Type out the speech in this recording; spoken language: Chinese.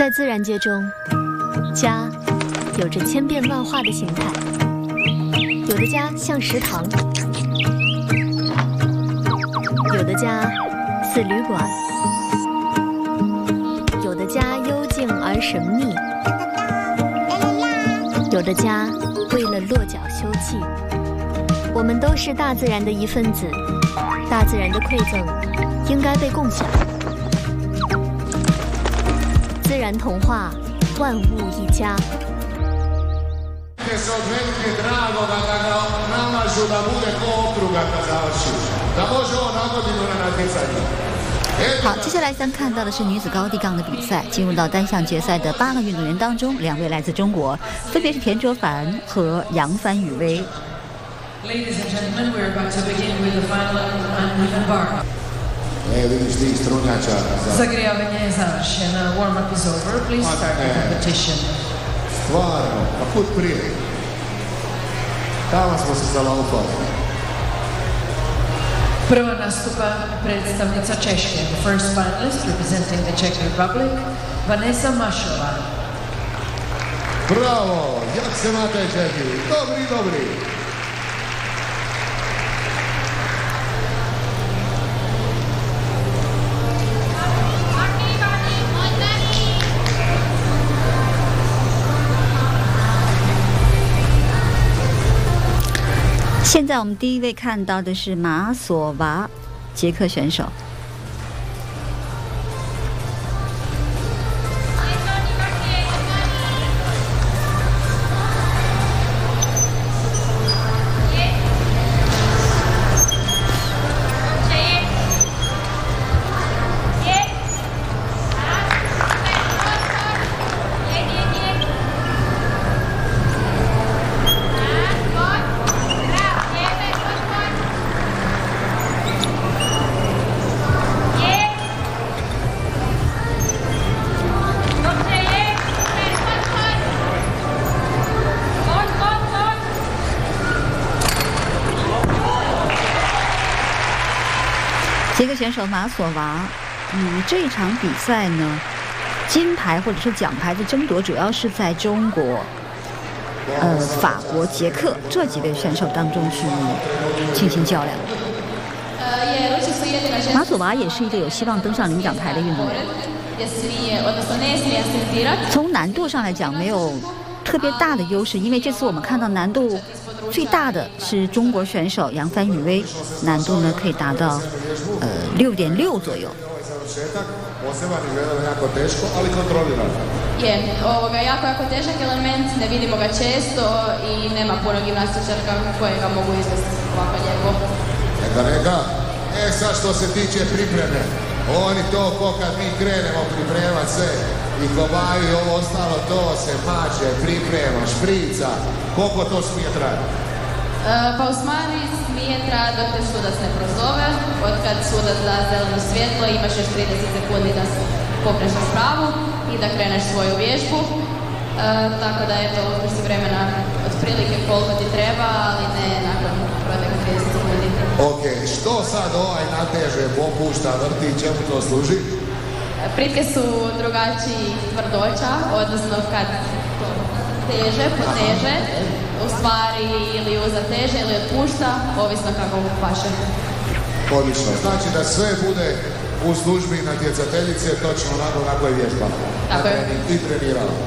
在自然界中，家有着千变万化的形态，有的家像食堂，有的家似旅馆，有的家幽静而神秘，有的家为了落脚休憩。我们都是大自然的一份子，大自然的馈赠应该被共享。自然童话，万物一家。 好，接下来将看到的是女子高低杠的比赛。进入到单项决赛的8个运动员当中，2位来自中国，分别是田卓凡和杨帆雨薇。 Ladies and gentlemen, we're about to begin with the final uneven bar. Zagrijavanje je završeno. Warm-up is over. Please start the competition. Stvarno, pa put prije. Tamo smo se zalaupali. Prva nastupa predstavnica Češke. The first finalist representing the Czech Republic, Vanessa Mašova. Bravo, jak se máte, Češi? Dobrý, dobrý. 现在我们第一位看到的是马索娃，捷克选手。捷克选手马索娃，这一场比赛呢，金牌或者是奖牌的争夺主要是在中国、法国、捷克这几位选手当中去进行较量。马索娃也是一个有希望登上领奖台的运动员。从难度上来讲，没有特别大的优势，因为这次我们看到难度最大的是中国选手杨帆雨薇，难度呢可以达到6.6左右。 jako težak element, ne vidimo ga često i nema puno gimnastičarka koje ga mogu izvesti ovako lijepo. Neka. Sad što se tiče pripreme, oni to ko kad mi krenemo pripremat sve i kobaju i ovo ostalo, to se mače, priprema, šprica, koliko to smije trajati? Pa u stvari smije trajati dok te sudac ne prozove, od kad sudac da zeleno svjetlo imaš još 30 sekundi da se pokreneš na spravu i da kreneš svoju vježbu, tako da eto uzmeš si vremena otprilike koliko ti treba, ali ne nakon proteka 30 sekundi. Ok, što sad ovaj nateže, popušta, vrti, čemu to služi? Pritke su drugačiji tvrdoća, odnosno kad teže, poteže, u stvari ili uzateže ili otpušta, ovisno kako paše. Odlično, znači da sve bude u službi natjecateljice točno onako kako je vježbala. Tako je. I trenirala.